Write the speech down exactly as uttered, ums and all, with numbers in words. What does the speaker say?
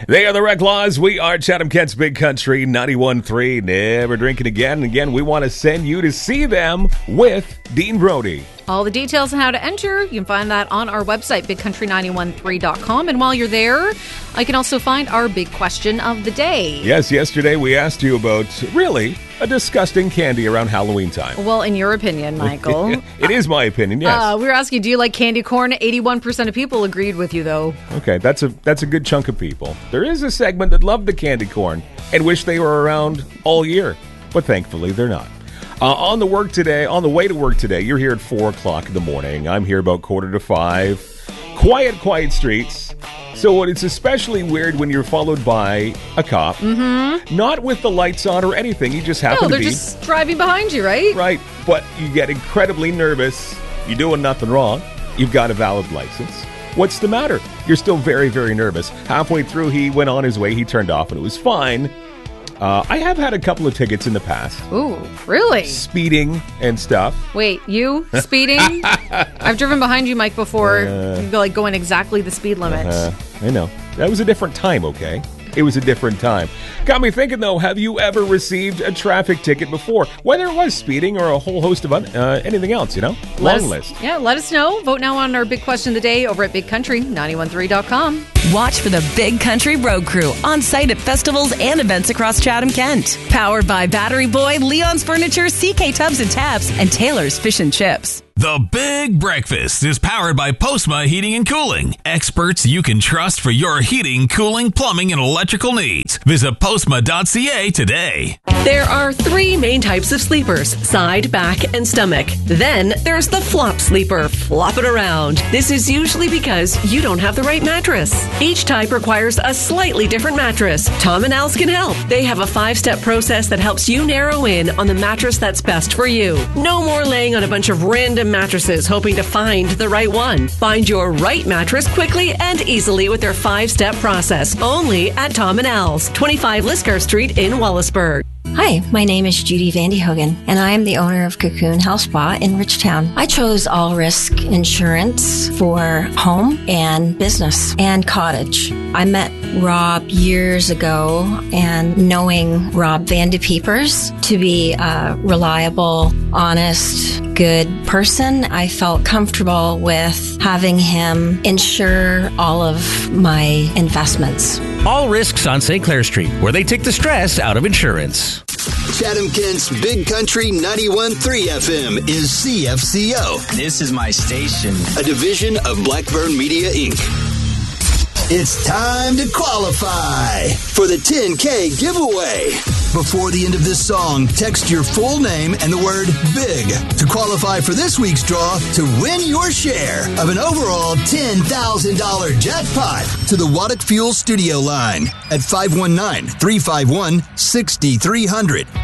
They are the Reclaws. We are Chatham Kent's Big Country ninety-one point three. Never drinking again. And again, we want to send you to see them with Dean Brody. All the details on how to enter, you can find that on our website, big country nine one three dot com. And while you're there, I can also find our big question of the day. Yes, yesterday we asked you about, really, a disgusting candy around Halloween time. Well, in your opinion, Michael. It is my opinion, yes. Uh, we were asking, do you like candy corn? eighty-one percent of people agreed with you, though. Okay, that's a that's a good chunk of people. There is a segment that loved the candy corn and wish they were around all year. But thankfully, they're not. Uh, on the work today, on the way to work today, you're here at four o'clock in the morning. I'm here about quarter to five. Quiet, quiet streets. So it's especially weird when you're followed by a cop. Mm-hmm. Not with the lights on or anything. You just happen no, to be. be. they're just driving behind you, right? Right. But you get incredibly nervous. You're doing nothing wrong. You've got a valid license. What's the matter? You're still very, very nervous. Halfway through, he went on his way. He turned off, and it was fine. Uh, I have had a couple of tickets in the past. Ooh, really? Speeding and stuff. Wait, you speeding? I've driven behind you, Mike, before, uh, like going exactly the speed limit. Uh, I know. That was a different time, okay? It was a different time. Got me thinking, though, have you ever received a traffic ticket before? Whether it was speeding or a whole host of uh, anything else, you know? Let Long us, list. Yeah, let us know. Vote now on our big question of the day over at big country nine one three dot com. Watch for the Big Country Road Crew on site at festivals and events across Chatham Kent. Powered by Battery Boy, Leon's Furniture, C K Tubs and Tabs, and Taylor's Fish and Chips. The Big Breakfast is powered by Postma Heating and Cooling. Experts you can trust for your heating, cooling, plumbing, and electrical needs. Visit postma dot c a today. There are three main types of sleepers: side, back, and stomach. Then there's the flop sleeper, flop it around. This is usually because you don't have the right mattress. Each type requires a slightly different mattress. Tom and Al's can help. They have a five-step process that helps you narrow in on the mattress that's best for you. No more laying on a bunch of random mattresses hoping to find the right one. Find your right mattress quickly and easily with their five-step process. Only at Tom and Al's, twenty-five Lisker Street in Wallaceburg. Hi, my name is Judy Vandehogen, and I am the owner of Cocoon Health Spa in Richtown. I chose all risk insurance for home and business and cottage. I met Rob years ago, and knowing Rob Vandepeepers to be a reliable, honest, good person, I felt comfortable with having him insure all of my investments. All Risks on Saint Clair Street, where they take the stress out of insurance. Chatham Kent's Big Country ninety-one point three F M is C F C O. This is my station. A division of Blackburn Media, Incorporated. It's time to qualify for the ten K giveaway. Before the end of this song, text your full name and the word BIG to qualify for this week's draw to win your share of an overall ten thousand dollars jackpot to the Waddick Fuel studio line at five one nine, three five one, six three zero zero.